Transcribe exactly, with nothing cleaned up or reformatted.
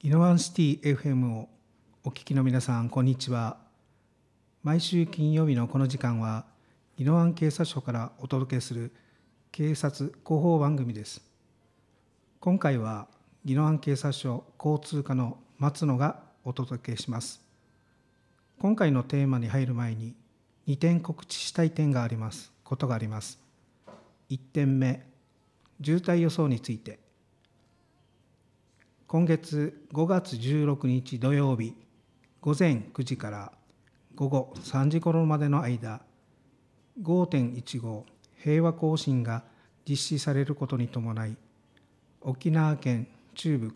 宜野湾シティ エフエム をお聞きの皆さん、こんにちは。毎週金曜日のこの時間は、宜野湾警察署からお届けする警察広報番組です。今回は、宜野湾警察署交通課の松野がお届けします。今回のテーマに入る前に、にてん告知したい点があります、ことがあります。いってんめ、渋滞予想について。今月ごがつじゅうろくにち土曜日午前くじから午後さんじ頃までの間、ごてんいちご 平和行進が実施されることに伴い、沖縄県中部